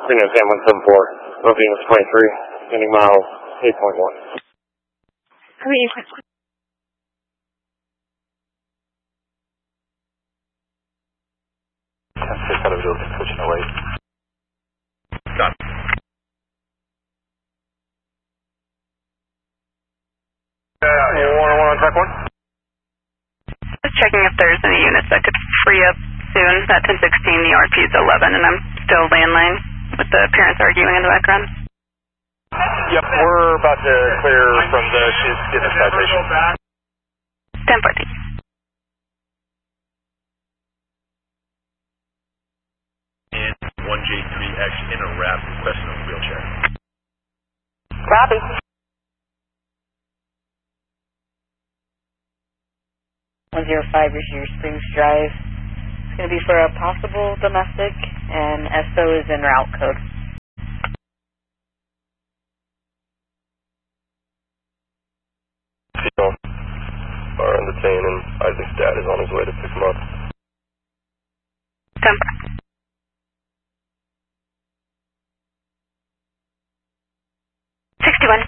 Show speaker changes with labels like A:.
A: Phoenix Sam 174, Phoenix 23, ending miles 8.1.
B: I mean,
C: 10-6 out of building, switching away. Done.
A: On track 1.
B: Just checking if there's any units that could free up soon. That 1016, the RP is 11, and I'm still landline with the parents arguing in the background.
C: Yep, we're about to clear from the student citation.
B: 1014.
C: And 1J3X in a wrap, requesting a wheelchair.
B: Copy. 105 is your Springs Drive. It's going to be for a possible domestic, and SO is in route code.
C: Are on detain, and Isaac's dad is on his way to pick him up.
B: 10. 61.